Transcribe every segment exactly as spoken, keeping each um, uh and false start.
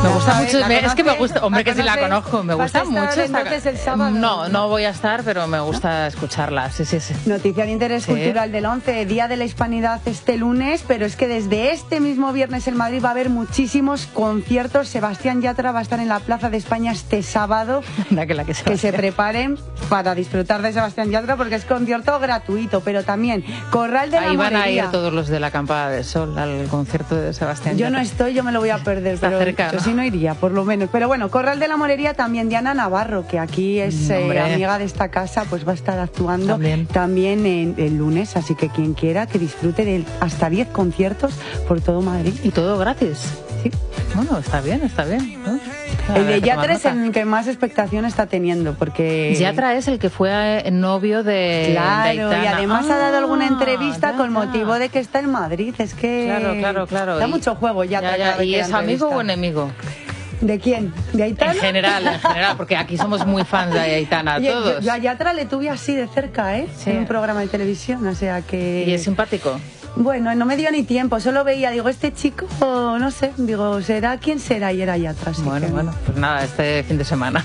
Me gusta ¿sabes? mucho, me, ¿La es que me conoces? gusta, hombre, ¿La que sí la conoces? conozco, me ¿Vas gusta a estar mucho. esta entonces ca- el sábado? No, no voy a estar, pero me gusta escucharla, sí, sí, sí. Noticia de interés Sí. cultural del once, Día de la Hispanidad este lunes, pero es que desde este mismo viernes en Madrid va a haber muchísimos conciertos. Sebastián Yatra va a estar en la Plaza de España este sábado. Anda, que la que se Que se preparen para disfrutar de Sebastián Yatra porque es concierto gratuito, pero también Corral de la Ahí van a Morería. ir todos los de la Acampada del Sol al concierto de Sebastián Yo no Yatra. estoy, yo me lo voy a perder, Está pero cerca, yo ¿no? sí no iría, por lo menos. Pero bueno, Corral de la Morería también, Diana Navarro, que aquí es eh, Hombre. amiga de esta casa, pues va a estar actuando También. también en, el lunes, así que quien quiera que disfrute de hasta diez conciertos por todo Madrid. Y todo gratis. Sí. Bueno, está bien, está bien, ¿no? El de Habrá que tomar Yatra es nota. el que más expectación está teniendo, porque... Yatra es el que fue eh, novio de Claro, de y Aitana. además ha dado alguna Ah, entrevista ya, con ya. motivo de que está en Madrid, es que... Claro, claro, claro. Da Y- mucho juego Yatra. Ya, ya. cada vez ¿Y que es da amigo o entrevista. enemigo? ¿De quién? ¿De Aitana? En general, en general, porque aquí somos muy fans de Aitana, Oye, todos. Yo, yo a Yatra le tuve así de cerca, ¿eh? Sí. En un programa de televisión, o sea que... ¿Y es simpático? Bueno, no me dio ni tiempo, solo veía, digo, este chico, no sé, digo, ¿será quién será? Y era Yatra, así Bueno, que- bueno, pues nada, este fin de semana.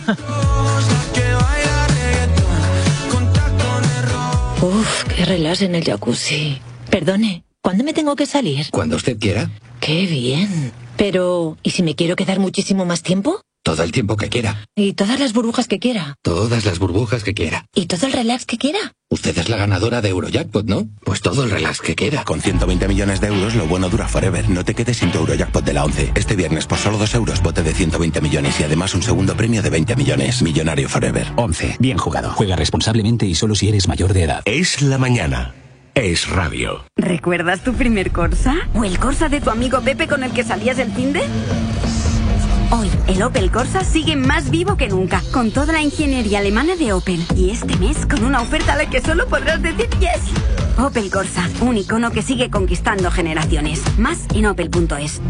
Uf, qué relax en el jacuzzi. Perdone, ¿cuándo me tengo que salir? Cuando usted quiera, Qué bien. Pero, ¿y si me quiero quedar muchísimo más tiempo? todo el tiempo que quiera, ¿Y todas las burbujas que quiera? todas las burbujas que quiera. ¿Y todo el relax que quiera? Usted es la ganadora de Eurojackpot, ¿no? Pues todo el relax que quiera. Con ciento veinte millones de euros, lo bueno dura forever. No te quedes sin tu Eurojackpot de la once. Este viernes, por solo dos euros, bote de ciento veinte millones y además un segundo premio de veinte millones. Millonario forever. once. Bien jugado. Juega responsablemente y solo si eres mayor de edad. Es la mañana. Es radio. ¿Recuerdas tu primer Corsa? ¿O el Corsa de tu amigo Pepe con el que salías el finde? Hoy, el Opel Corsa sigue más vivo que nunca, con toda la ingeniería alemana de Opel. Y este mes, con una oferta a la que solo podrás decir yes. Opel Corsa, un icono que sigue conquistando generaciones. Más en opel punto es.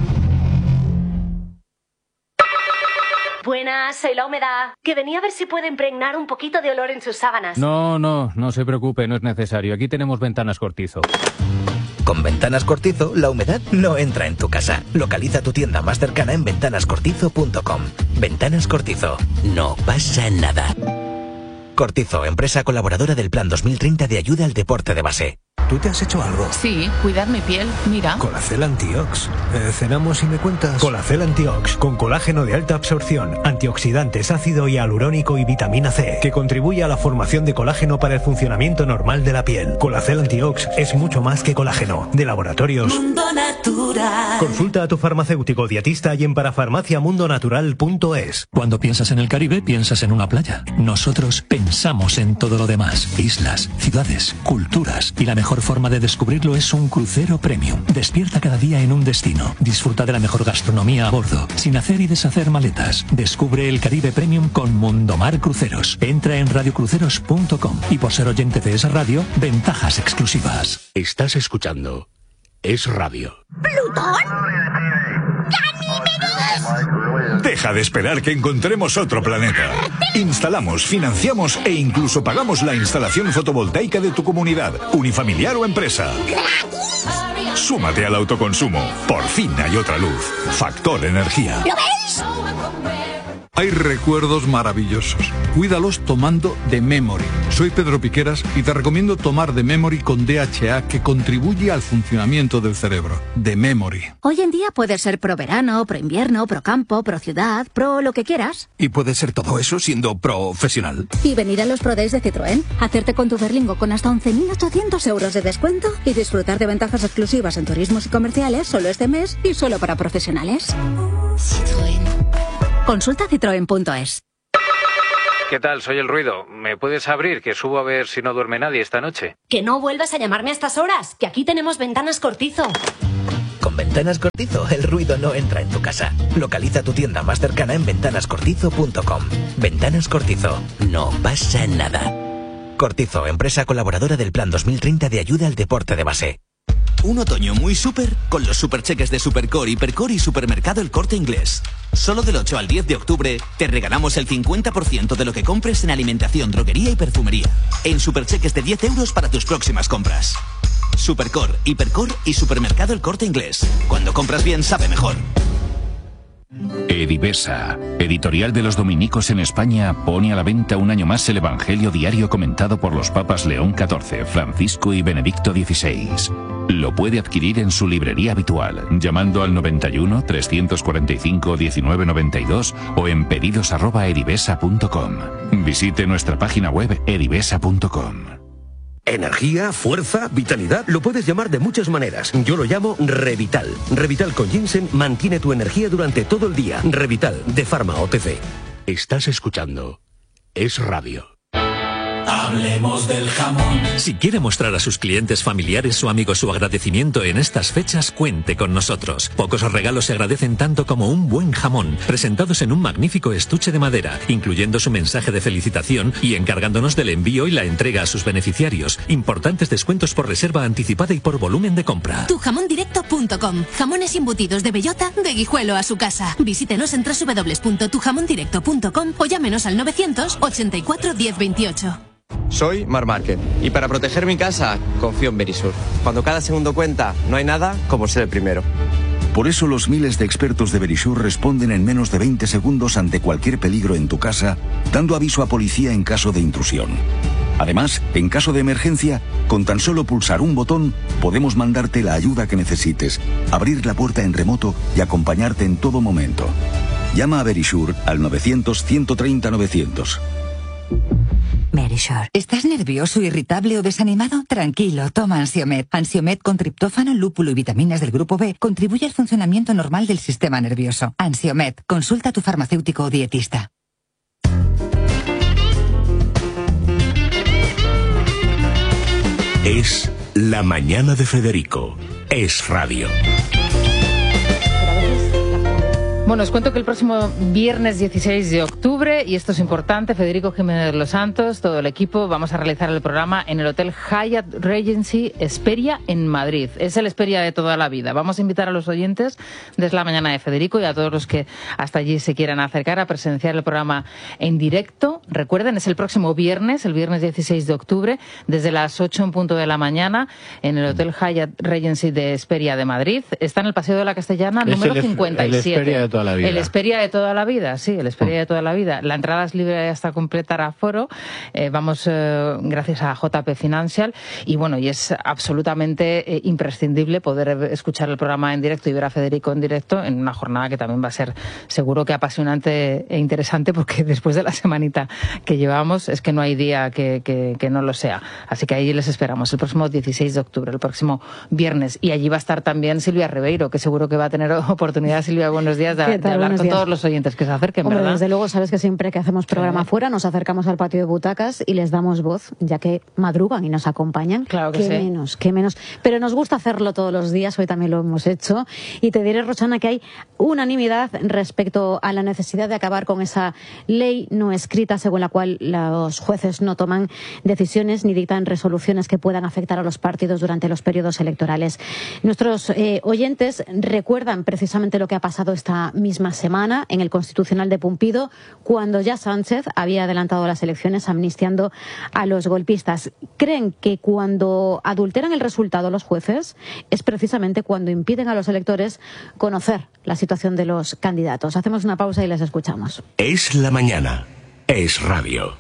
Buenas, soy la humedad, que venía a ver si puede impregnar un poquito de olor en sus sábanas. No, no, no se preocupe, no es necesario. Aquí tenemos Ventanas Cortizo. Con Ventanas Cortizo, la humedad no entra en tu casa. Localiza tu tienda más cercana en ventanas cortizo punto com. Ventanas Cortizo. No pasa nada. Cortizo, empresa colaboradora del Plan dos mil treinta de ayuda al deporte de base. ¿Tú te has hecho algo? Sí, cuidar mi piel, mira. Colacel Antiox. Eh, ¿Cenamos y me cuentas? Colacel Antiox, con colágeno de alta absorción, antioxidantes, ácido hialurónico y vitamina C, que contribuye a la formación de colágeno para el funcionamiento normal de la piel. Colacel Antiox es mucho más que colágeno. De laboratorios Mundo Natural. Consulta a tu farmacéutico dietista y en parafarmacia mundo natural punto es. Cuando piensas en el Caribe, piensas en una playa. Nosotros pensamos en todo lo demás. Islas, ciudades, culturas. Y la mejor forma de descubrirlo es un crucero premium. Despierta cada día en un destino. Disfruta de la mejor gastronomía a bordo, sin hacer y deshacer maletas. Descubre el Caribe Premium con Mundomar Cruceros. Entra en radio cruceros punto com y por ser oyente de esa radio, ventajas exclusivas. Estás escuchando Es Radio. ¿Plutón? Deja de esperar que encontremos otro planeta. Instalamos, financiamos e incluso pagamos la instalación fotovoltaica de tu comunidad, unifamiliar o empresa. Súmate al autoconsumo. Por fin hay otra luz. Factor Energía. ¿Lo veis? Hay recuerdos maravillosos. Cuídalos tomando The Memory. Soy Pedro Piqueras y te recomiendo tomar The Memory con D H A, que contribuye al funcionamiento del cerebro. The Memory. Hoy en día puedes ser pro verano, pro invierno, pro campo, pro ciudad, pro lo que quieras. Y puede ser todo eso siendo profesional. Y venir a los Pro Days de Citroën, hacerte con tu Berlingo con hasta once mil ochocientos euros de descuento y disfrutar de ventajas exclusivas en turismos y comerciales solo este mes y solo para profesionales. Citroën. Consulta citroen punto es. ¿Qué tal? Soy el Ruido. ¿Me puedes abrir, que subo a ver si no duerme nadie esta noche? Que no vuelvas a llamarme a estas horas, que aquí tenemos Ventanas Cortizo. Con Ventanas Cortizo, el ruido no entra en tu casa. Localiza tu tienda más cercana en ventanas cortizo punto com. Ventanas Cortizo. No pasa nada. Cortizo, empresa colaboradora del Plan dos mil treinta de ayuda al deporte de base. Un otoño muy súper con los supercheques de Supercore, Hipercore y Supermercado El Corte Inglés. Solo del ocho al diez de octubre te regalamos el cincuenta por ciento de lo que compres en alimentación, droguería y perfumería. En supercheques de diez euros para tus próximas compras. Supercore, Hipercore y Supermercado El Corte Inglés. Cuando compras bien sabe mejor. Edivesa, editorial de los dominicos en España, pone a la venta un año más el Evangelio diario comentado por los papas León catorce, Francisco y Benedicto dieciséis. Lo puede adquirir en su librería habitual, llamando al noventa y uno, trescientos cuarenta y cinco, diecinueve noventa y dos o en pedidos arroba edivesa punto com. Visite nuestra página web edivesa punto com. Energía, fuerza, vitalidad, lo puedes llamar de muchas maneras. Yo lo llamo Revital. Revital con ginseng mantiene tu energía durante todo el día. Revital, de Pharma O T C. Estás escuchando Es Radio. Hablemos del jamón. Si quiere mostrar a sus clientes familiares o amigos su agradecimiento en estas fechas, cuente con nosotros. Pocos regalos se agradecen tanto como un buen jamón, presentados en un magnífico estuche de madera, incluyendo su mensaje de felicitación y encargándonos del envío y la entrega a sus beneficiarios. Importantes descuentos por reserva anticipada y por volumen de compra. tu jamón directo punto com. Jamones embutidos de bellota, de Guijuelo a su casa. Visítenos en doble u doble u doble u punto tu jamón directo punto com o llámenos al novecientos ochenta y cuatro diez veintiocho. Soy Mar Márquez y para proteger mi casa confío en Verisur. Cuando cada segundo cuenta, no hay nada como ser el primero. Por eso los miles de expertos de Verisur responden en menos de veinte segundos ante cualquier peligro en tu casa, dando aviso a policía en caso de intrusión. Además, en caso de emergencia, con tan solo pulsar un botón, podemos mandarte la ayuda que necesites, abrir la puerta en remoto y acompañarte en todo momento. Llama a Verisur al novecientos, ciento treinta, novecientos. Verisur. ¿Estás nervioso, irritable o desanimado? Tranquilo, toma Ansiomed. Ansiomed con triptófano, lúpulo y vitaminas del grupo B contribuye al funcionamiento normal del sistema nervioso. Ansiomed. Consulta a tu farmacéutico o dietista. Es La Mañana de Federico. Es Radio. Bueno, os cuento que el próximo viernes dieciséis de octubre, y esto es importante, Federico Jiménez Los Santos, todo el equipo, vamos a realizar el programa en el Hotel Hyatt Regency Hesperia en Madrid. Es el Hesperia de toda la vida. Vamos a invitar a los oyentes desde La Mañana de Federico y a todos los que hasta allí se quieran acercar a presenciar el programa en directo. Recuerden, es el próximo viernes, el viernes dieciséis de octubre, desde las ocho en punto de la mañana, en el Hotel Hyatt Regency de Hesperia de Madrid. Está en el Paseo de la Castellana, es número el, cincuenta y siete. El Hesperia de toda la vida. El Hesperia de toda la vida, sí, el Hesperia de toda la vida. La entrada es libre hasta completar aforo. Eh, vamos, eh, gracias a J P Financial. Y bueno, y es absolutamente eh, imprescindible poder escuchar el programa en directo y ver a Federico en directo en una jornada que también va a ser seguro que apasionante e interesante, porque después de la semanita que llevamos es que no hay día que, que, que no lo sea. Así que ahí les esperamos el próximo dieciséis de octubre, el próximo viernes. Y allí va a estar también Silvia Ribeiro, que seguro que va a tener oportunidad. Silvia, buenos días, de, de hablar con días. Todos los oyentes que se acerquen, Hombre, ¿verdad? Desde luego, sabes que siempre que hacemos programa sí. fuera nos acercamos al patio de butacas y les damos voz, ya que madrugan y nos acompañan. Claro que qué sí. menos, qué menos. Pero nos gusta hacerlo todos los días, hoy también lo hemos hecho. Y te diré, Roxana, que hay unanimidad respecto a la necesidad de acabar con esa ley no escrita según la cual los jueces no toman decisiones ni dictan resoluciones que puedan afectar a los partidos durante los periodos electorales. Nuestros eh, oyentes recuerdan precisamente lo que ha pasado esta misma semana en el Constitucional de Pumpido, cuando ya Sánchez había adelantado las elecciones amnistiando a los golpistas. Creen que cuando adulteran el resultado los jueces es precisamente cuando impiden a los electores conocer la situación de los candidatos. Hacemos una pausa y les escuchamos. Es La Mañana. Es Radio.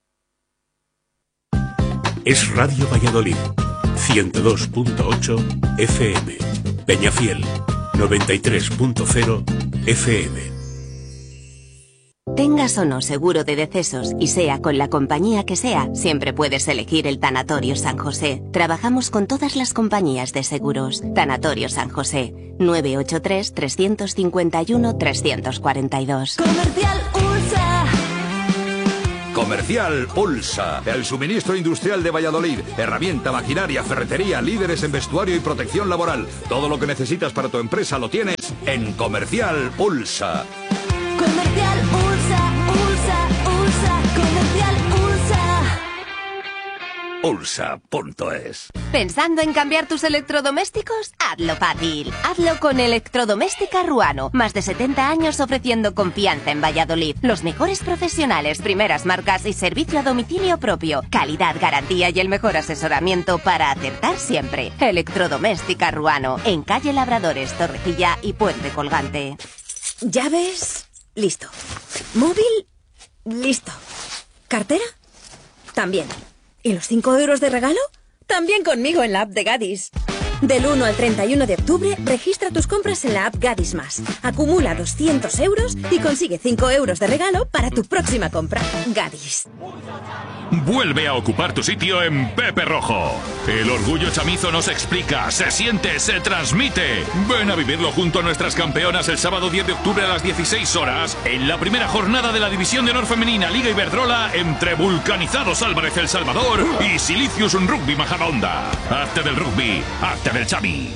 Es Radio Valladolid. ciento dos punto ocho F M. Peñafiel. noventa y tres punto cero F M. Tengas o no seguro de decesos y sea con la compañía que sea, siempre puedes elegir el Tanatorio San José. Trabajamos con todas las compañías de seguros. Tanatorio San José, nueve ocho tres, tres cinco uno, tres cuatro dos. Comercial Ursa. Comercial Ulsa, el suministro industrial de Valladolid. Herramienta, maquinaria, ferretería, líderes en vestuario y protección laboral. Todo lo que necesitas para tu empresa lo tienes en Comercial Ulsa. Comercial Ursa, Ursa, Ursa, Comercial Ursa. Ulsa punto es. ¿Pensando en cambiar tus electrodomésticos? Hazlo fácil. Hazlo con Electrodoméstica Ruano. Más de setenta años ofreciendo confianza en Valladolid. Los mejores profesionales, primeras marcas y servicio a domicilio propio. Calidad, garantía y el mejor asesoramiento para acertar siempre. Electrodoméstica Ruano. En calle Labradores, Torrecilla y Puente Colgante. ¿Ya ves? Listo. Móvil, listo. ¿Cartera? También. ¿Y los cinco euros de regalo? También conmigo en la app de Gadis. Del uno al treinta y uno de octubre, registra tus compras en la app Gadis Más. Acumula doscientos euros y consigue cinco euros de regalo para tu próxima compra. Gadis. Vuelve a ocupar tu sitio en Pepe Rojo. El orgullo chamizo no se explica, se siente, se transmite. Ven a vivirlo junto a nuestras campeonas el sábado diez de octubre a las dieciséis horas en la primera jornada de la División de Honor Femenina Liga Iberdrola entre Vulcanizados Álvarez El Salvador y Silicius Rugby Majadahonda. Hazte del rugby, hazte del chami.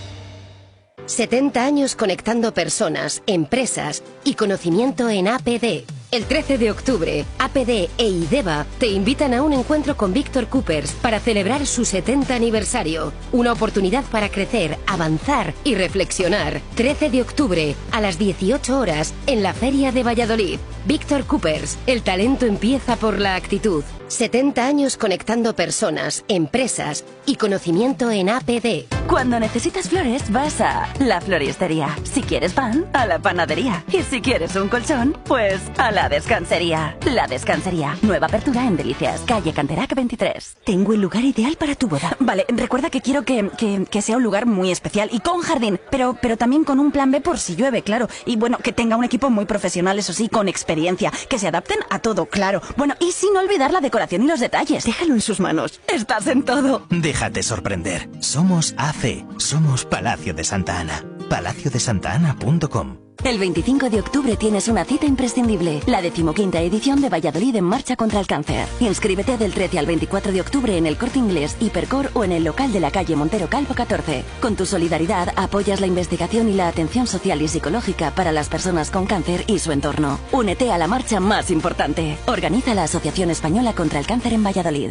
setenta años conectando personas, empresas y conocimiento en A P D. El trece de octubre, A P D e IDEVA te invitan a un encuentro con Víctor Coopers para celebrar su setenta aniversario. Una oportunidad para crecer, avanzar y reflexionar. trece de octubre, a las dieciocho horas, en la Feria de Valladolid. Víctor Coopers, el talento empieza por la actitud. setenta años conectando personas, empresas y conocimiento en A P D. Cuando necesitas flores, vas a la floristería. Si quieres pan, a la panadería. Y si quieres un colchón, pues a la descansería. La Descansería. Nueva apertura en Delicias, calle Canterac veintitrés. Tengo el lugar ideal para tu boda. Vale, recuerda que quiero que, que, que sea un lugar muy especial y con jardín, pero, pero también con un plan B por si llueve, claro. Y bueno, que tenga un equipo muy profesional, eso sí, con experiencia. Que se adapten a todo, claro. Bueno, y sin olvidar la decoración y los detalles. Déjalo en sus manos. Estás en todo. Déjate sorprender. Somos A C. Somos Palacio de Santa Ana. palacio de santa ana punto com. El veinticinco de octubre tienes una cita imprescindible, la decimoquinta edición de Valladolid en Marcha contra el Cáncer. Inscríbete del trece al veinticuatro de octubre en el Corte Inglés, Hipercor o en el local de la calle Montero Calvo catorce. Con tu solidaridad apoyas la investigación y la atención social y psicológica para las personas con cáncer y su entorno. Únete a la marcha más importante. Organiza la Asociación Española contra el Cáncer en Valladolid.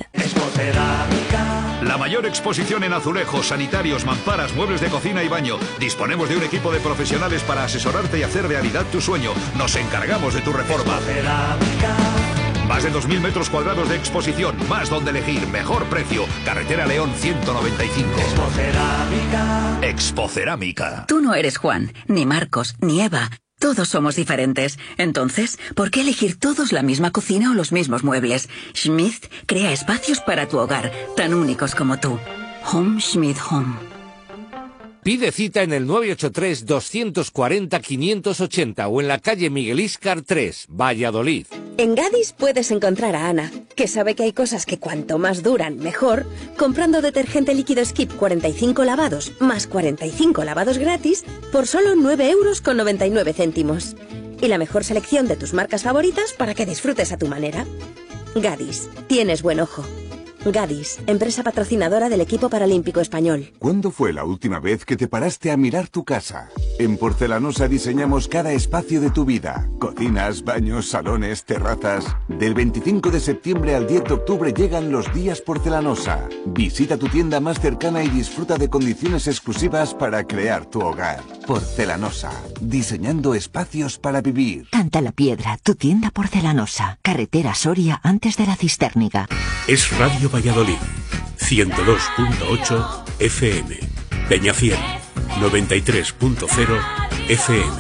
La mayor exposición en azulejos, sanitarios, mamparas, muebles de cocina y baño. Disponemos de un equipo de profesionales para asesorarte y hacer realidad tu sueño. Nos encargamos de tu reforma. Más de dos mil metros cuadrados de exposición, más donde elegir, mejor precio. Carretera León ciento noventa y cinco. Expocerámica. Expocerámica. Tú no eres Juan, ni Marcos, ni Eva. Todos somos diferentes. Entonces, ¿por qué elegir todos la misma cocina o los mismos muebles? Schmidt crea espacios para tu hogar, tan únicos como tú. Home Schmidt Home. Pide cita en el nueve ocho tres, dos cuatro cero, cinco ochenta o en la calle Miguel Íscar tres, Valladolid. En Gadis puedes encontrar a Ana, que sabe que hay cosas que cuanto más duran, mejor, comprando detergente líquido Skip cuarenta y cinco lavados más cuarenta y cinco lavados gratis por solo nueve euros con noventa y nueve céntimos. Y la mejor selección de tus marcas favoritas para que disfrutes a tu manera. Gadis, tienes buen ojo. Gadis, empresa patrocinadora del equipo paralímpico español. ¿Cuándo fue la última vez que te paraste a mirar tu casa? En Porcelanosa diseñamos cada espacio de tu vida. Cocinas, baños, salones, terrazas. Del veinticinco de septiembre al diez de octubre llegan los días Porcelanosa. Visita tu tienda más cercana y disfruta de condiciones exclusivas para crear tu hogar. Porcelanosa, diseñando espacios para vivir. Canta la Piedra, tu tienda Porcelanosa. Carretera Soria antes de la Cistérniga. Es Radio Valladolid, ciento dos punto ocho F M. Peñafiel, noventa y tres punto cero F M.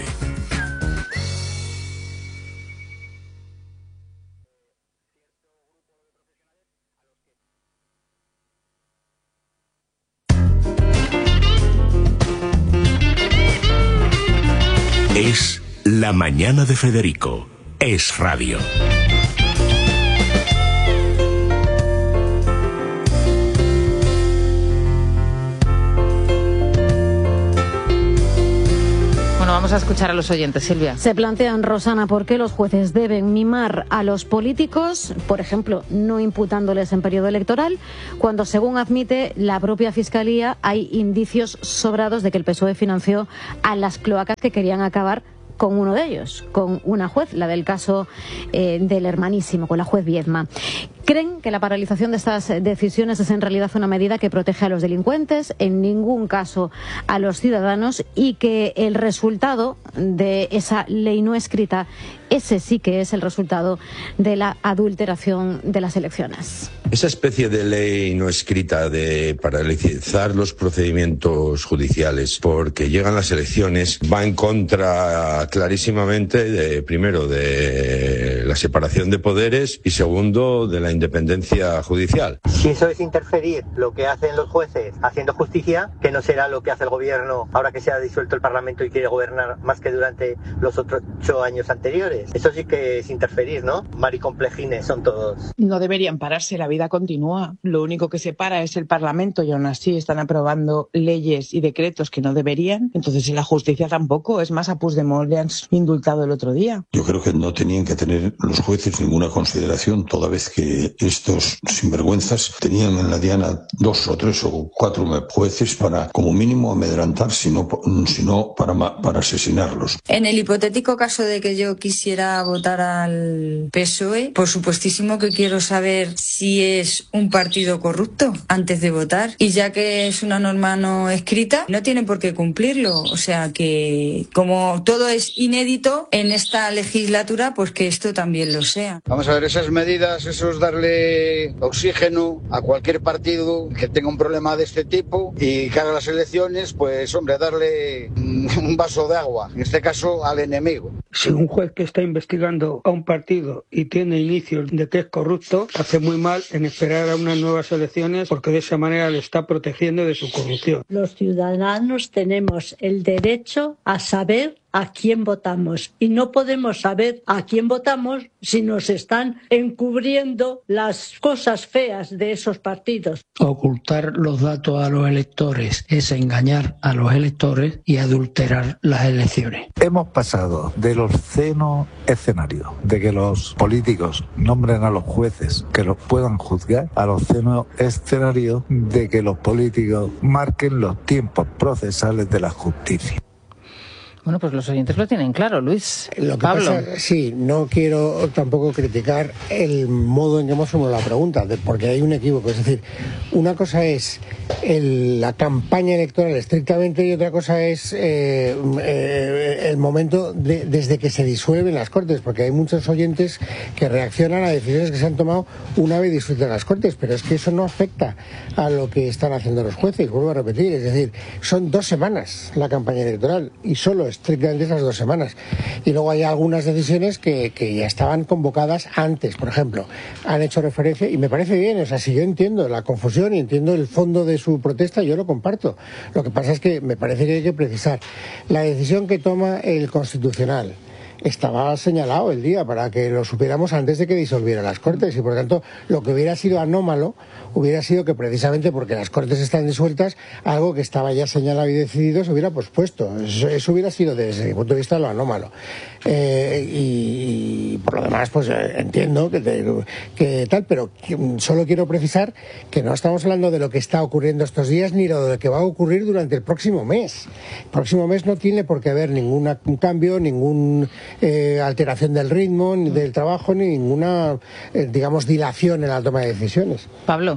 Es la mañana de Federico. Es radio. Vamos a escuchar a los oyentes, Silvia. Se plantean, Rosana, por qué los jueces deben mimar a los políticos, por ejemplo, no imputándoles en periodo electoral, cuando, según admite la propia Fiscalía, hay indicios sobrados de que el P S O E financió a las cloacas que querían acabar con uno de ellos, con una juez, la del caso eh, del hermanísimo, con la juez Viedma. Creen que la paralización de estas decisiones es en realidad una medida que protege a los delincuentes, en ningún caso a los ciudadanos, y que el resultado de esa ley no escrita, ese sí que es el resultado de la adulteración de las elecciones. Esa especie de ley no escrita de paralizar los procedimientos judiciales porque llegan las elecciones va en contra clarísimamente de, primero, de la separación de poderes y segundo, de la independencia judicial. Si eso es interferir lo que hacen los jueces haciendo justicia, que no será lo que hace el gobierno ahora que se ha disuelto el Parlamento y quiere gobernar más que durante los otros ocho años anteriores. Eso sí que es interferir, ¿no? Maricomplejines son todos. No deberían pararse, la vida continúa. Lo único que se para es el Parlamento y aún así están aprobando leyes y decretos que no deberían. Entonces en la justicia tampoco. Es más, a Puigdemont le han indultado el otro día. Yo creo que no tenían que tener los jueces ninguna consideración, toda vez que estos sinvergüenzas tenían en la diana dos o tres o cuatro jueces para, como mínimo, amedrantar, sino, sino para, para asesinarlos. En el hipotético caso de que yo quisiera votar al P S O E, por supuestísimo que quiero saber si es un partido corrupto antes de votar. Y ya que es una norma no escrita, no tienen por qué cumplirlo. O sea que, como todo es inédito en esta legislatura, pues que esto también lo sea. Vamos a ver, esas medidas, eso es darle oxígeno a cualquier partido que tenga un problema de este tipo y que haga las elecciones, pues hombre, darle un vaso de agua, en este caso al enemigo. Si un juez que está investigando a un partido y tiene indicios de que es corrupto, hace muy mal en esperar a unas nuevas elecciones porque de esa manera le está protegiendo de su corrupción. Los ciudadanos tenemos el derecho a saber a quién votamos y no podemos saber a quién votamos si nos están encubriendo las cosas feas de esos partidos. Ocultar los datos a los electores es engañar a los electores y adulterar las elecciones. Hemos pasado del obsceno escenario de que los políticos nombren a los jueces que los puedan juzgar al obsceno escenario de que los políticos marquen los tiempos procesales de la justicia. Bueno, pues los oyentes lo tienen claro, Luis. Lo que Pablo. pasa, sí, no quiero tampoco criticar el modo en que hemos formulado la pregunta, porque hay un equívoco. Es decir, una cosa es el, la campaña electoral estrictamente y otra cosa es eh, eh, el momento de, desde que se disuelven las Cortes, porque hay muchos oyentes que reaccionan a decisiones que se han tomado una vez disueltas las Cortes, pero es que eso no afecta a lo que están haciendo los jueces, vuelvo a repetir. Es decir, son dos semanas la campaña electoral y solo estrictamente esas dos semanas. Y luego hay algunas decisiones que, que ya estaban convocadas antes. Por ejemplo, han hecho referencia, y me parece bien, o sea, si yo entiendo la confusión y entiendo el fondo de su protesta, yo lo comparto. Lo que pasa es que me parece que hay que precisar. La decisión que toma el Constitucional estaba señalado el día para que lo supiéramos antes de que disolviera las Cortes y por tanto lo que hubiera sido anómalo hubiera sido que precisamente porque las Cortes están disueltas, algo que estaba ya señalado y decidido se hubiera pospuesto. Eso, eso hubiera sido desde mi punto de vista lo anómalo. Eh, y, y por lo demás pues eh, entiendo que, te, que tal, pero solo quiero precisar que no estamos hablando de lo que está ocurriendo estos días ni de lo que va a ocurrir durante el próximo mes. El próximo mes no tiene por qué haber ningún cambio, ningún Eh, alteración del ritmo, ni del trabajo, ni ninguna, eh, digamos, dilación en la toma de decisiones. Pablo.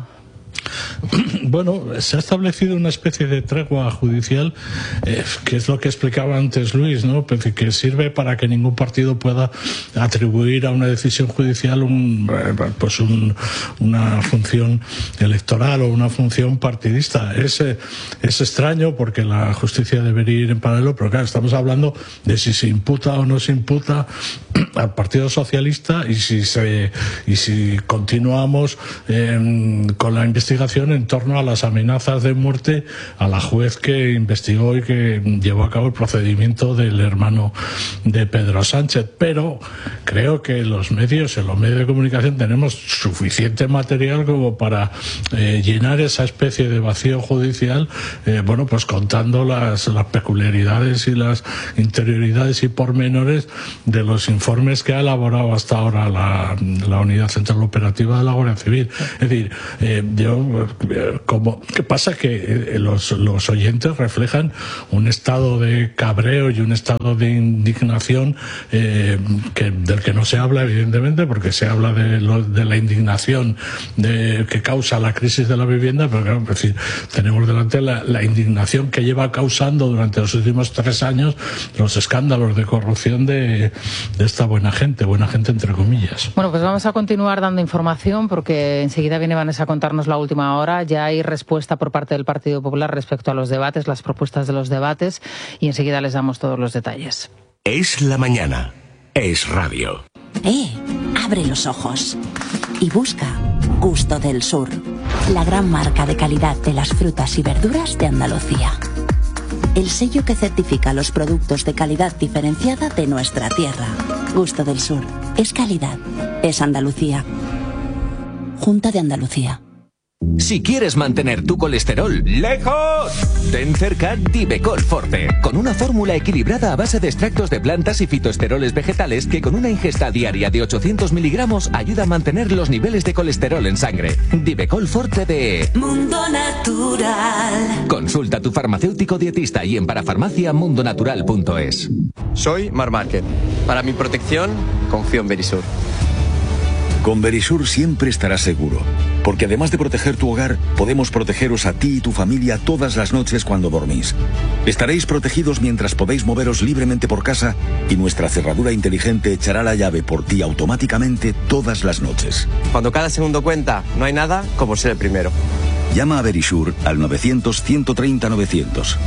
Bueno, se ha establecido una especie de tregua judicial, eh, que es lo que explicaba antes Luis, ¿no? Que sirve para que ningún partido pueda atribuir a una decisión judicial un, pues un, una función electoral o una función partidista. Es, es extraño porque la justicia debería ir en paralelo, pero claro, estamos hablando de si se imputa o no se imputa al Partido Socialista y si se y si continuamos eh, con la investigación en torno a las amenazas de muerte a la juez que investigó y que llevó a cabo el procedimiento del hermano de Pedro Sánchez. Pero creo que los medios, en los medios de comunicación, tenemos suficiente material como para eh, llenar esa especie de vacío judicial, eh, bueno, pues contando las, las peculiaridades y las interioridades y pormenores de los informes informes que ha elaborado hasta ahora la, la Unidad Central Operativa de la Guardia Civil. Es decir, eh, yo, eh, como, ¿qué pasa? Que eh, los, los oyentes reflejan un estado de cabreo y un estado de indignación eh, que, del que no se habla, evidentemente, porque se habla de, lo, de la indignación de, que causa la crisis de la vivienda, pero claro, es decir, tenemos delante la, la indignación que lleva causando durante los últimos tres años los escándalos de corrupción de, de esta buena gente, buena gente entre comillas. Bueno, pues vamos a continuar dando información porque enseguida viene Vanessa a contarnos la última hora. Ya hay respuesta por parte del Partido Popular respecto a los debates, las propuestas de los debates, y enseguida les damos todos los detalles. Es la mañana. Es radio. ¡Eh! Abre los ojos y busca Gusto del Sur, la gran marca de calidad de las frutas y verduras de Andalucía. El sello que certifica los productos de calidad diferenciada de nuestra tierra. Gusto del Sur. Es calidad. Es Andalucía. Junta de Andalucía. Si quieres mantener tu colesterol lejos, ten cerca Divecol Forte, con una fórmula equilibrada a base de extractos de plantas y fitoesteroles vegetales que con una ingesta diaria de ochocientos miligramos ayuda a mantener los niveles de colesterol en sangre. Divecol Forte de Mundo Natural. Consulta a tu farmacéutico dietista y en parafarmacia mundonatural punto es. Soy Mar Márquez. Para mi protección, confío en Verisur. Con Verisur siempre estarás seguro, porque además de proteger tu hogar, podemos protegeros a ti y tu familia todas las noches cuando dormís. Estaréis protegidos mientras podéis moveros libremente por casa y nuestra cerradura inteligente echará la llave por ti automáticamente todas las noches. Cuando cada segundo cuenta, no hay nada como ser el primero. Llama a Verisur al novecientos, ciento treinta, novecientos.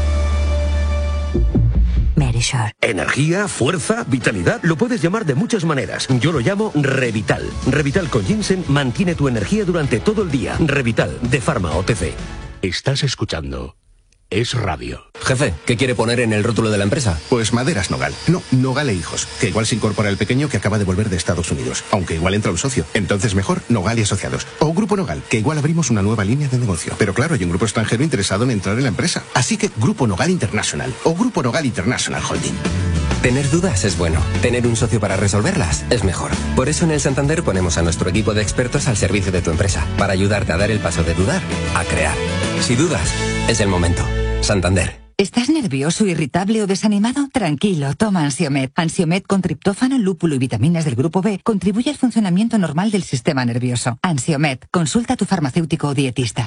Verisur. Energía, fuerza, vitalidad, lo puedes llamar de muchas maneras. Yo lo llamo Revital. Revital con ginseng mantiene tu energía durante todo el día. Revital, de Pharma O T C. Estás escuchando Es Radio. Jefe, ¿qué quiere poner en el rótulo de la empresa? Pues Maderas Nogal. No, Nogal e Hijos, que igual se incorpora el pequeño que acaba de volver de Estados Unidos, aunque igual entra un socio. Entonces mejor Nogal y Asociados. O Grupo Nogal, que igual abrimos una nueva línea de negocio. Pero claro, hay un grupo extranjero interesado en entrar en la empresa. Así que Grupo Nogal International o Grupo Nogal International Holding. Tener dudas es bueno. Tener un socio para resolverlas es mejor. Por eso en el Santander ponemos a nuestro equipo de expertos al servicio de tu empresa, para ayudarte a dar el paso de dudar a crear. Si dudas, es el momento. Santander. ¿Estás nervioso, irritable o desanimado? Tranquilo, toma Ansiomed. Ansiomed con triptófano, lúpulo y vitaminas del grupo B contribuye al funcionamiento normal del sistema nervioso. Ansiomed, consulta a tu farmacéutico o dietista.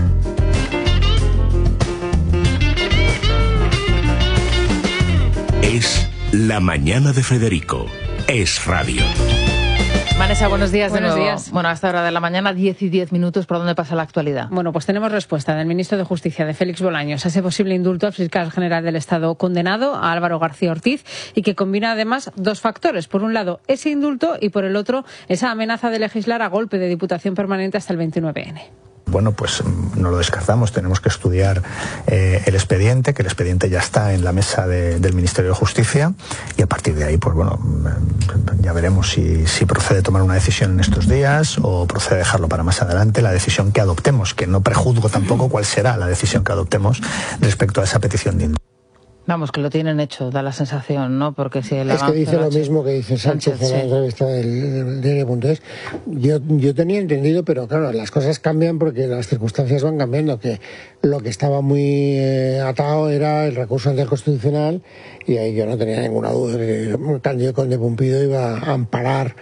Es la mañana de Federico. Es radio. Vanessa, buenos días de Buenos nuevo. días. Bueno, hasta hora de la mañana, diez y diez minutos. ¿Por dónde pasa la actualidad? Bueno, pues tenemos respuesta del ministro de Justicia, de Félix Bolaños, a ese posible indulto al fiscal general del Estado condenado, a Álvaro García Ortiz, y que combina además dos factores. Por un lado, ese indulto y por el otro, esa amenaza de legislar a golpe de Diputación Permanente hasta el veintinueve ene. Bueno, pues no lo descartamos, tenemos que estudiar eh, el expediente, que el expediente ya está en la mesa de, del Ministerio de Justicia, y a partir de ahí, pues bueno, ya veremos si, si procede tomar una decisión en estos días o procede dejarlo para más adelante, la decisión que adoptemos, que no prejuzgo tampoco cuál será la decisión que adoptemos respecto a esa petición de indulto. Vamos, que lo tienen hecho, da la sensación, ¿no? Porque si el Es que dice lo avance- mismo que dice Sánchez en la sí. entrevista del diario punto es. Yo, yo tenía entendido, pero claro, las cosas cambian porque las circunstancias van cambiando, que lo que estaba muy eh, atado era el recurso ante el Constitucional, y ahí yo no tenía ninguna duda de que Cándido Conde Pumpido iba a amparar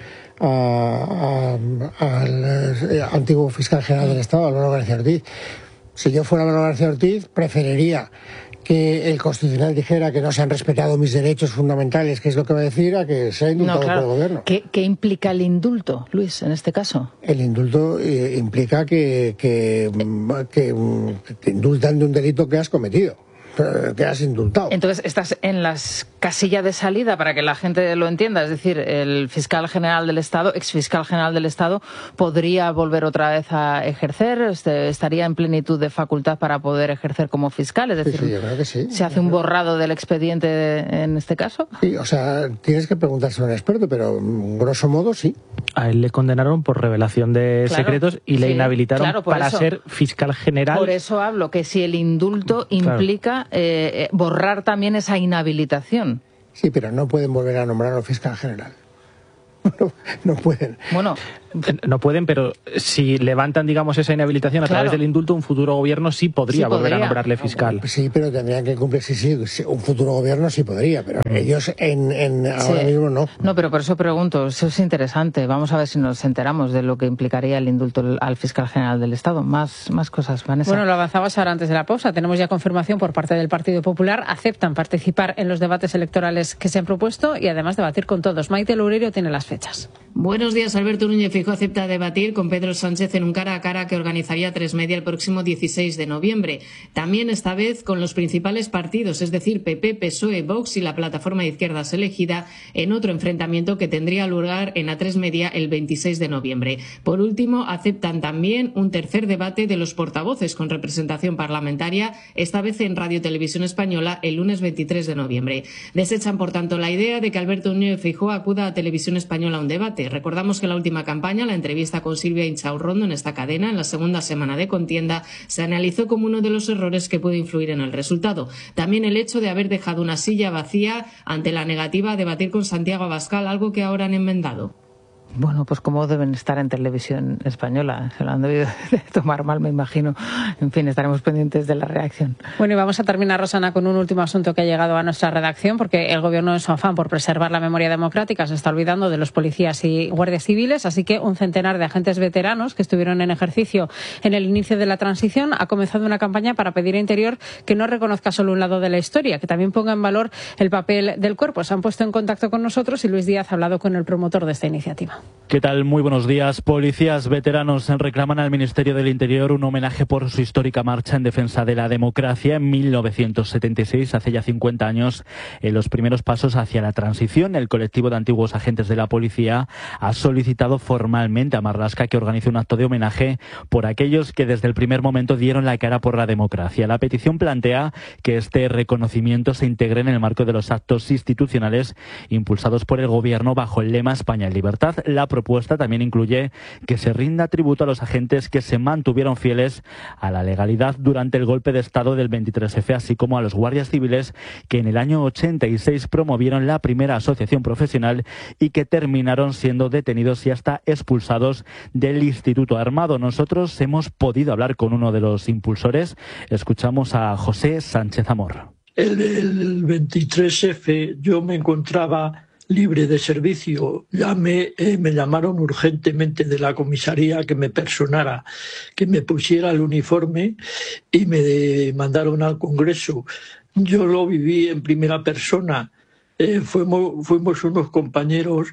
a- a- al eh, antiguo fiscal general del Estado, Álvaro García Ortiz. Si yo fuera Álvaro García Ortiz, preferiría que el Constitucional dijera que no se han respetado mis derechos fundamentales, que es lo que va a decir, a que sea indultado No, claro. por el gobierno. ¿Qué, ¿Qué implica el indulto, Luis, en este caso? El indulto eh, implica que, que, que, que te indultan de un delito que has cometido, eh, que has indultado. Entonces, estás en las casillas de salida para que la gente lo entienda. Es decir, el fiscal general del Estado, exfiscal general del Estado, podría volver otra vez a ejercer, este, estaría en plenitud de facultad para poder ejercer como fiscal. Es decir, Sí, sí, yo creo que sí. ¿se hace un borrado del expediente en este caso? Sí, o sea, tienes que preguntarse a un experto, pero mm, grosso modo sí. A él le condenaron por revelación de Claro, secretos y le sí, inhabilitaron claro, por para eso. ser fiscal general. Por eso hablo, que si el indulto implica eh, eh, borrar también esa inhabilitación. Sí, pero no pueden volver a nombrar al fiscal general. no, no pueden. Bueno, no pueden, pero si levantan, digamos, esa inhabilitación a claro. través del indulto, un futuro gobierno sí podría sí volver podría. a nombrarle fiscal. Sí, pero tendrían que cumplir, sí, sí, sí, un futuro gobierno sí podría, pero ellos en, en ahora sí. mismo no. No, pero por eso pregunto, eso es interesante. Vamos a ver si nos enteramos de lo que implicaría el indulto al fiscal general del Estado. Más, más cosas, Vanessa. Bueno, lo avanzabas ahora antes de la pausa. Tenemos ya confirmación por parte del Partido Popular. Aceptan participar en los debates electorales que se han propuesto y además debatir con todos. Maite Loureiro tiene las fechas. Buenos días. Alberto Núñez Feijóo acepta debatir con Pedro Sánchez en un cara a cara que organizaría Tres Media el próximo dieciséis de noviembre. También esta vez con los principales partidos, es decir, P P, P S O E, Vox y la plataforma de izquierdas elegida, en otro enfrentamiento que tendría lugar en A tres Media el veintiséis de noviembre. Por último, aceptan también un tercer debate de los portavoces con representación parlamentaria, esta vez en Radio Televisión Española el lunes veintitrés de noviembre. Desechan, por tanto, la idea de que Alberto Núñez Feijóo acuda a Televisión Española a un debate. Recordamos que en la última campaña, la entrevista con Silvia Inchaurrondo en esta cadena, en la segunda semana de contienda, se analizó como uno de los errores que puede influir en el resultado. También el hecho de haber dejado una silla vacía ante la negativa a debatir con Santiago Abascal, algo que ahora han enmendado. Bueno, pues como deben estar en Televisión Española. Se lo han debido de tomar mal, me imagino. En fin, estaremos pendientes de la reacción. Bueno, y vamos a terminar, Rosana, con un último asunto que ha llegado a nuestra redacción, porque el Gobierno, en su afán por preservar la memoria democrática, se está olvidando de los policías y guardias civiles. Así que un centenar de agentes veteranos que estuvieron en ejercicio en el inicio de la transición ha comenzado una campaña para pedir a Interior que no reconozca solo un lado de la historia, que también ponga en valor el papel del cuerpo. Se han puesto en contacto con nosotros y Luis Díaz ha hablado con el promotor de esta iniciativa. ¿Qué tal? Muy buenos días. Policías veteranos reclaman al Ministerio del Interior un homenaje por su histórica marcha en defensa de la democracia en mil novecientos setenta y seis, hace ya cincuenta años, en los primeros pasos hacia la transición. El colectivo de antiguos agentes de la policía ha solicitado formalmente a Marlaska que organice un acto de homenaje por aquellos que desde el primer momento dieron la cara por la democracia. La petición plantea que este reconocimiento se integre en el marco de los actos institucionales impulsados por el Gobierno bajo el lema España en libertad. La propuesta también incluye que se rinda tributo a los agentes que se mantuvieron fieles a la legalidad durante el golpe de Estado del veintitrés efe, así como a los guardias civiles que en el año ochenta y seis promovieron la primera asociación profesional y que terminaron siendo detenidos y hasta expulsados del Instituto Armado. Nosotros hemos podido hablar con uno de los impulsores. Escuchamos a José Sánchez Amor. El, el veintitrés efe yo me encontraba libre de servicio. Ya me, eh, me llamaron urgentemente de la comisaría que me personara, que me pusiera el uniforme y me de, mandaron al Congreso. Yo lo viví en primera persona. Eh, fuimos, fuimos unos compañeros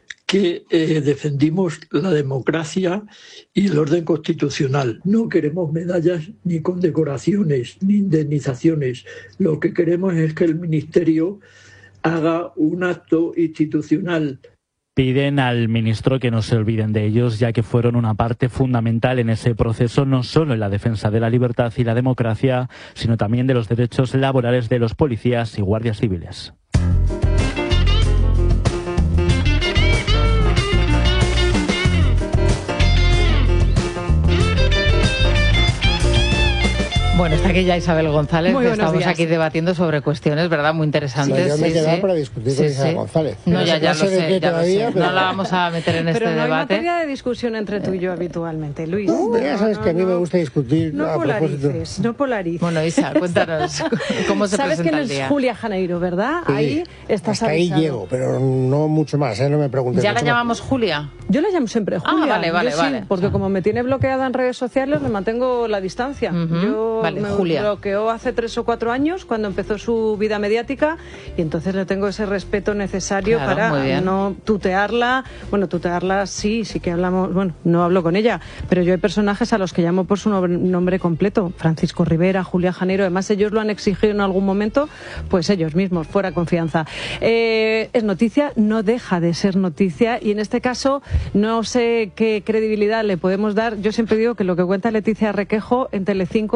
que eh, defendimos la democracia y el orden constitucional. No queremos medallas ni condecoraciones ni indemnizaciones. Lo que queremos es que el Ministerio haga un acto institucional. Piden al ministro que no se olviden de ellos, ya que fueron una parte fundamental en ese proceso, no solo en la defensa de la libertad y la democracia, sino también de los derechos laborales de los policías y guardias civiles. Bueno, está aquí ya Isabel González, Muy que buenos estamos días. aquí debatiendo sobre cuestiones, ¿verdad?, muy interesantes. Sí, yo me Sí, quedaba sí. para discutir Sí, con Isabel sí. González. No, ya, ya No sé lo de sé, qué ya lo todavía, sé. pero- No la vamos a meter en este Pero no hay debate. materia de discusión entre tú y yo habitualmente, Luis. Uh, ya sabes que a mí me gusta discutir No a propósito. polarices, no polarices. Bueno, Isa, cuéntanos cómo se Sabes presenta quién el es día. Julia Janeiro, ¿verdad? Sí, ahí estás hasta ahí avisado. llego, pero no mucho más, ¿eh? No me preguntes ¿Ya la mucho más. llamamos Julia? Yo la llamo siempre Julia. Ah, vale, vale, Yo sí, vale. porque como me tiene bloqueada en redes sociales, le mantengo la distancia. Ujú. Yo Vale, me Julia. bloqueó hace tres o cuatro años cuando empezó su vida mediática y entonces le tengo ese respeto necesario Claro, muy para bien. no tutearla. Bueno, tutearla sí, sí que hablamos, bueno, no hablo con ella, pero yo hay personajes a los que llamo por su nombre, nombre completo. Francisco Rivera, Julia Janeiro, además ellos lo han exigido en algún momento, pues ellos mismos, fuera confianza. Eh, es noticia, no deja de ser noticia y en este caso no sé qué credibilidad le podemos dar. Yo siempre digo que lo que cuenta Leticia Requejo en Telecinco me lo creo.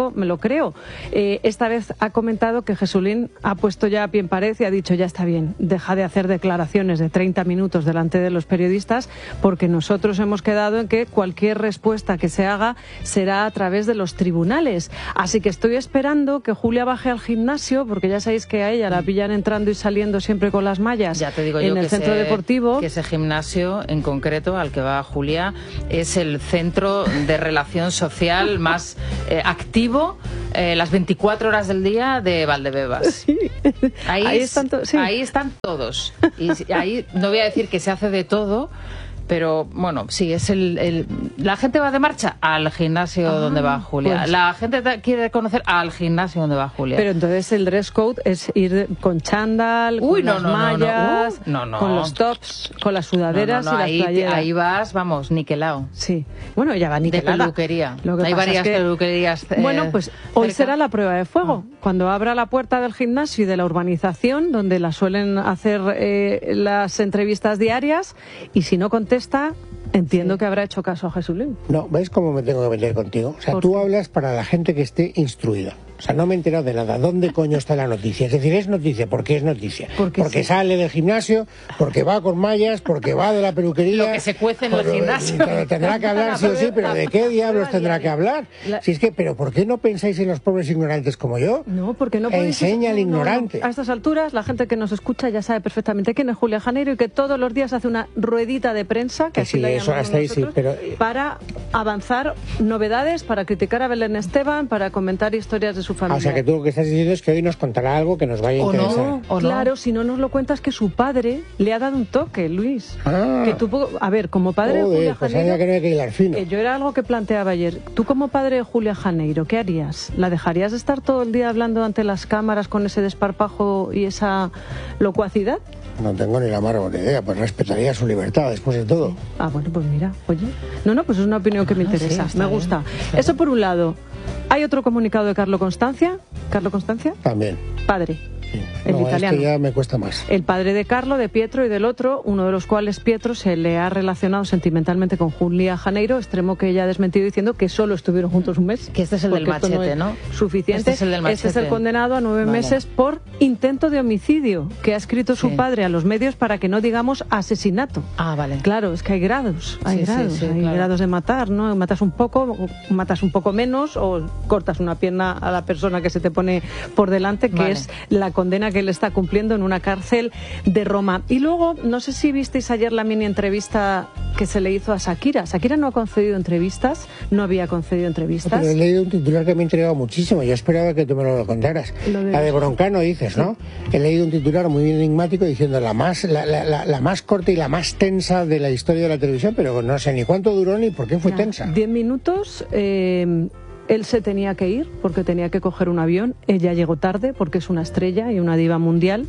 creo. Eh, esta vez ha comentado que Jesulín ha puesto ya pie en pared y ha dicho, ya está bien, deja de hacer declaraciones de treinta minutos delante de los periodistas, porque nosotros hemos quedado en que cualquier respuesta que se haga será a través de los tribunales. Así que estoy esperando que Julia baje al gimnasio, porque ya sabéis que a ella la pillan entrando y saliendo siempre con las mallas ya te digo en yo el que centro ese, deportivo. Que ese gimnasio en concreto al que va Julia es el centro de relación social más eh, activo eh, las veinticuatro horas del día de Valdebebas. Sí. Ahí, Ahí están, to- sí. ahí están todos. Y ahí no voy a decir que se hace de todo, pero bueno, sí, es el, el... La gente va de marcha al gimnasio ah, donde va Julia. Pues... La gente quiere conocer al gimnasio donde va Julia. Pero entonces el dress code es ir con chándal, Uy, con no, las no, mallas, no, no. Uh, no, no. con los tops, con las sudaderas no, no, no. y las ahí, playeras. Ahí vas, vamos, niquelao. Sí. Bueno, ya va niquelada. De peluquería. Lo que Hay pasa varias es que... peluquerías eh, Bueno, pues hoy cerca. será la prueba de fuego. Ah. Cuando abra la puerta del gimnasio y de la urbanización, donde la suelen hacer eh, las entrevistas diarias, y si no contesta... Entiendo sí. que habrá hecho caso a Jesulín. No, ¿ves cómo me tengo que meter contigo? O sea, tú qué? hablas para la gente que esté instruida. O sea, no me he enterado de nada. ¿Dónde coño está la noticia? Es decir, es noticia. ¿Por qué es noticia? Porque, porque sí. sale del gimnasio, porque va con mallas, porque va de la peluquería. Lo que se cuece en el gimnasio. Pero tendrá que hablar sí o sí, pero ¿de qué diablos tendrá que hablar? La... Si es que, pero ¿por qué no pensáis en los pobres ignorantes como yo? No, porque no podéis... Enseña al no, ignorante. No, no. A estas alturas, la gente que nos escucha ya sabe perfectamente quién es Julia Janeiro y que todos los días hace una ruedita de prensa, que, que así sí, la eso hasta ahí sí, pero... para avanzar novedades, para criticar a Belén Esteban, para comentar historias de su familia. O sea, que tú lo que estás diciendo es que hoy nos contará algo que nos vaya a interesar. No, o claro, no. Si no nos lo cuentas, que su padre le ha dado un toque, Luis. Ah. Que tú, a ver, como padre Joder, de Julia pues Janeiro, que no hay que hilar fino. Eh, yo era algo que planteaba ayer. Tú como padre de Julia Janeiro, ¿qué harías? ¿La dejarías de estar todo el día hablando ante las cámaras con ese desparpajo y esa locuacidad? No tengo ni la más remota idea, pues respetaría su libertad después de todo. Ah, bueno, pues mira, oye. No, no, pues es una opinión que me interesa, sí, me bien, gusta. Eso por un lado. Hay otro comunicado de Carlo Constancia. ¿Carlo Constancia? También. Padre. Sí. El no, italiano. Este ya me cuesta más. El padre de Carlo, de Pietro y del otro, uno de los cuales, Pietro, se le ha relacionado sentimentalmente con Julia Janeiro, extremo que ella ha desmentido diciendo que solo estuvieron juntos un mes. Que este es el del machete, ¿no? ¿no? Suficiente. Este es el del machete. Este es el condenado a nueve vale. meses por intento de homicidio, que ha escrito su sí. padre a los medios para que no digamos asesinato. Ah, vale. Claro, es que hay grados, hay sí, grados, sí, sí, hay claro. grados de matar, ¿no? Matas un poco, matas un poco menos o cortas una pierna a la persona que se te pone por delante, que vale. es la condena que él está cumpliendo en una cárcel de Roma. Y luego, no sé si visteis ayer la mini entrevista que se le hizo a Shakira. Shakira no ha concedido entrevistas, no había concedido entrevistas. Pero he leído un titular que me ha intrigado muchísimo. Yo esperaba que tú me lo contaras. Lo de... La de Broncano, dices, ¿no? Sí. He leído un titular muy enigmático diciendo la más, la, la, la, la más corta y la más tensa de la historia de la televisión, pero no sé ni cuánto duró ni por qué fue tensa. Diez minutos... Eh... Él se tenía que ir porque tenía que coger un avión. Ella llegó tarde porque es una estrella y una diva mundial.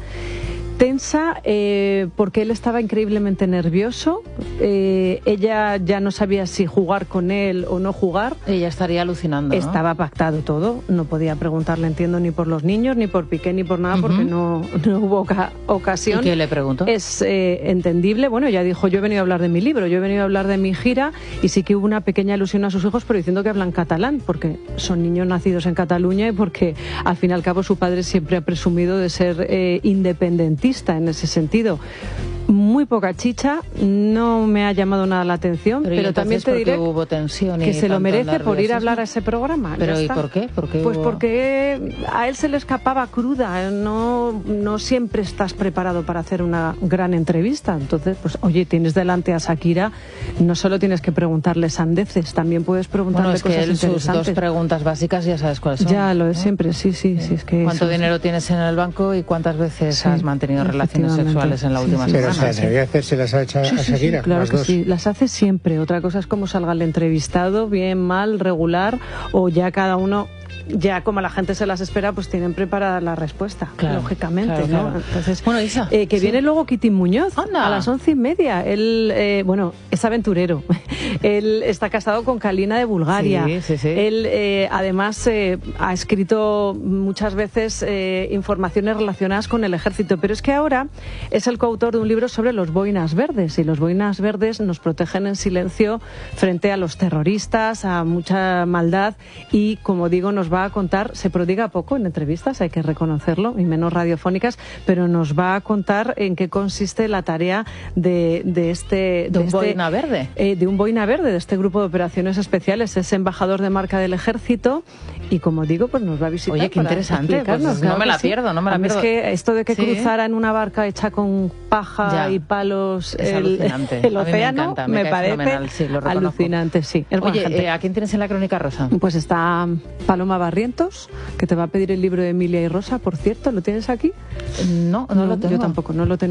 Tensa eh, porque él estaba increíblemente nervioso. Eh, ella ya no sabía si jugar con él o no jugar. Ella estaría alucinando, ¿no? Estaba pactado todo. No podía preguntarle, entiendo, ni por los niños, ni por Piqué, ni por nada, uh-huh. porque no, no hubo oca- ocasión. ¿Y qué le preguntó? Es eh, entendible. Bueno, ella dijo, yo he venido a hablar de mi libro, yo he venido a hablar de mi gira, y sí que hubo una pequeña alusión a sus hijos, pero diciendo que hablan catalán, porque son niños nacidos en Cataluña y porque, al fin y al cabo, su padre siempre ha presumido de ser eh, independentista en ese sentido. Muy poca chicha, no me ha llamado nada la atención, pero, pero también te diré hubo tensión que y se lo merece nerviosismo? por ir a hablar a ese programa. ¿Pero y por qué? ¿Por qué pues hubo... porque a él se le escapaba cruda, no, no siempre estás preparado para hacer una gran entrevista. Entonces, pues oye, tienes delante a Shakira, no solo tienes que preguntarle sandeces, también puedes preguntarle bueno, es cosas que él, interesantes. Sus dos preguntas básicas ya sabes cuáles son. Ya lo de ¿no? siempre, sí, sí, sí. Es que ¿Cuánto eso... dinero tienes en el banco y cuántas veces sí, has mantenido relaciones sexuales en la sí, última sí, semana? Pero o sea, ¿se hacerse las ha hecho a sí, sí, Shakira? Sí, claro las que dos. sí, las hace siempre. Otra cosa es cómo salga el entrevistado, bien, mal, regular, o ya cada uno... Ya como la gente se las espera, pues tienen preparada la respuesta, claro, lógicamente, claro, ¿no? Claro. Entonces, bueno, Isa, eh, que sí. viene luego Kitty Muñoz Anda. a las once y media. Él, eh, bueno, es aventurero. Él está casado con Kalina de Bulgaria. Sí, sí, sí. Él, eh, además, eh, ha escrito muchas veces eh, informaciones relacionadas con el ejército, pero es que ahora es el coautor de un libro sobre los boinas verdes, y los boinas verdes nos protegen en silencio frente a los terroristas, a mucha maldad, y, como digo, nos va va a contar, se prodiga poco en entrevistas, hay que reconocerlo, y menos radiofónicas, pero nos va a contar en qué consiste la tarea de, de este... ¿De un este, boina verde? Eh, de un boina verde, de este grupo de operaciones especiales. Es embajador de marca del Ejército y, como digo, pues nos va a visitar. Oye, qué para interesante, explicarnos, pues claro no me que la sí. pierdo, no me la A mí pierdo. Es que esto de que Sí. cruzara en una barca hecha con paja Ya. y palos Es el, alucinante. el A mí me océano, encanta, me me, cae parece fenomenal, sí, lo reconozco. alucinante, sí. Es buena Oye, gente. eh, ¿a quién tienes en la crónica rosa? Pues está Paloma Barrientos, que te va a pedir el libro de Emilia y Rosa, por cierto. ¿Lo tienes aquí? No, no, lo tengo. Yo tampoco, no lo tengo.